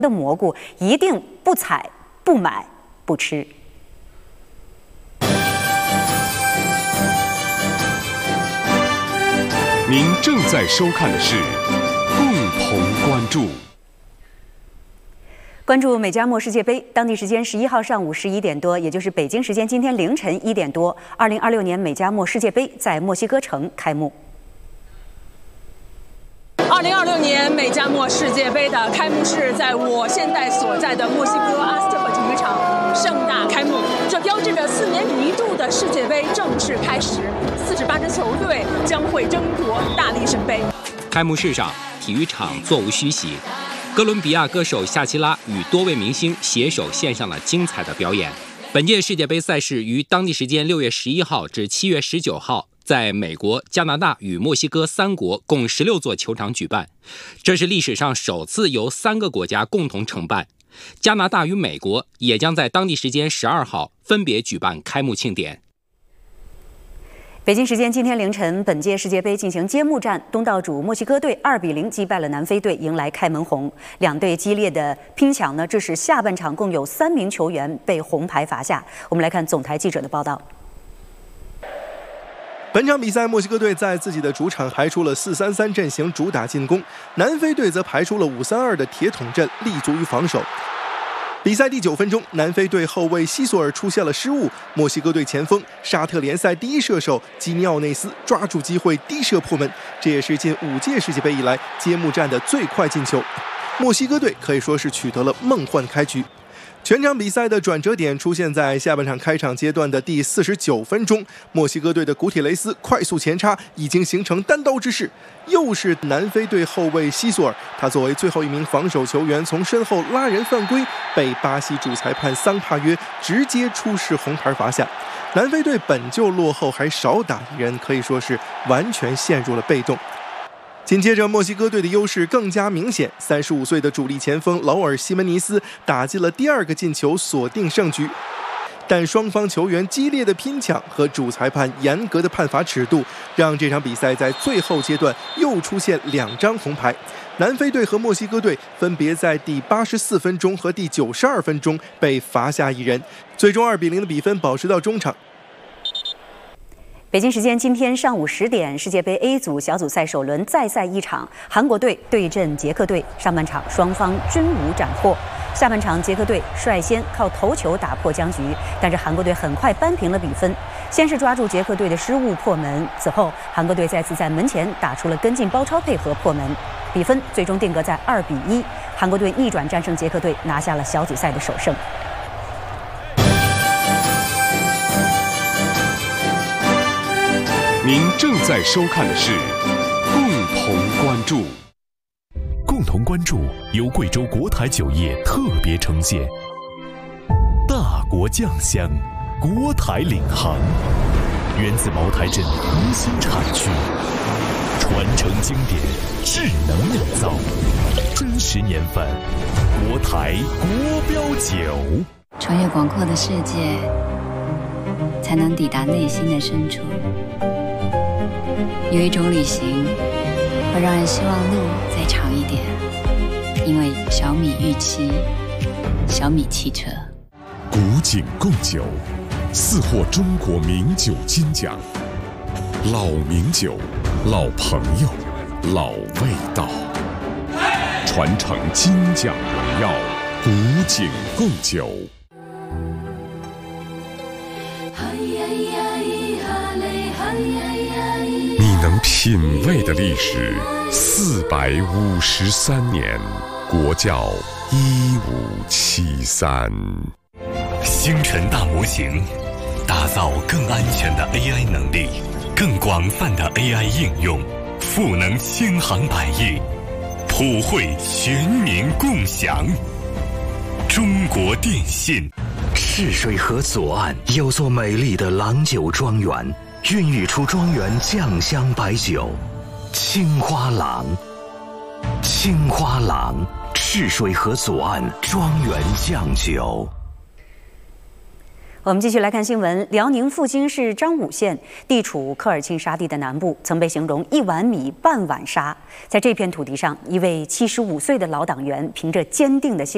的蘑菇一定不采、不买、不吃。 您正在收看的是共同关注。 关注美加墨世界杯，当地时间11号上午11点多，也就是北京时间今天凌晨1点多，2026年美加墨世界杯在墨西哥城开幕。 2026年美加墨世界杯的开幕式在我现在所在的墨西哥阿斯特克体育场盛大开幕，这标志着4年一度的世界杯正式开始，48支球队将会争夺大力神杯。 开幕式上，体育场座无虚席，哥伦比亚歌手夏奇拉与多位明星携手献上了精彩的表演。本届世界杯赛事于当地时间6月11号至7月19号。在美国、加拿大与墨西哥3国共16座球场举办，这是历史上首次由3个国家共同承办。加拿大与美国也将在当地时间12号分别举办开幕庆典。 北京时间今天凌晨，本届世界杯进行揭幕战，东道主墨西哥队2比0击败了南非队，迎来开门红。两队激烈的拼抢呢，致使下半场共有3名球员被红牌罚下。我们来看总台记者的报道。 本场比赛，墨西哥队在自己的主场排出了4-3-3阵型主打进攻，南非队则排出了5-3-2的铁桶阵，立足于防守。比赛第9分钟，南非队后卫西索尔出现了失误，墨西哥队前锋沙特联赛第一射手基尼奥内斯抓住机会低射破门，这也是近5届世界杯以来揭幕战的最快进球。墨西哥队可以说是取得了梦幻开局。全场比赛的转折点出现在下半场开场阶段的第49分钟，墨西哥队的古铁雷斯快速前插，已经形成单刀之势。又是南非队后卫西索尔，他作为最后一名防守球员，从身后拉人犯规，被巴西主裁判桑帕约直接出示红牌罚下。南非队本就落后，还少打一人，可以说是完全陷入了被动。紧接着，墨西哥队的优势更加明显，35岁的主力前锋劳尔·西门尼斯打进了第2个进球，锁定胜局。但双方球员激烈的拼抢和主裁判严格的判罚尺度，让这场比赛在最后阶段又出现2张红牌。南非队和墨西哥队分别在第84分钟和第92分钟被罚下一人，最终2比0的比分保持到中场。 北京时间今天上午10点，世界杯 A 组小组赛首轮再赛一场，韩国队对阵捷克队。上半场双方均无斩获，下半场捷克队率先靠头球打破僵局，但是韩国队很快扳平了比分。先是抓住捷克队的失误破门，此后韩国队再次在门前打出了跟进包抄配合破门，比分最终定格在2比1，韩国队逆转战胜捷克队，拿下了小组赛的首胜。 您正在收看的是共同关注。 共同关注由贵州国台酒业特别呈现。大国酱香，国台领航，源自茅台镇核心产区，传承经典，智能酿造，真实年份，国台国标酒。 穿越广阔的世界，才能抵达内心的深处。有一种旅行会让人希望路再长一点，因为小米预期，小米汽车。 古井贡酒4获中国名酒金奖，老名酒，老朋友，老味道，传承金奖荣耀，古井贡酒。你能品味的历史453年，国窖1573。 星辰大模型，打造更安全的 AI 能力，更广泛的 AI 应用，赋能千行百业，普惠全民共享。中国电信。 赤水河左岸有座美丽的郎酒庄园，孕育出庄园酱香白酒，青花郎。青花郎，赤水河左岸庄园酱酒。 我们继续来看新闻。辽宁阜京市张武县地处科尔沁沙地的南部，曾被形容一碗米半碗沙。在这片土地上，一位75岁的老党员凭着坚定的信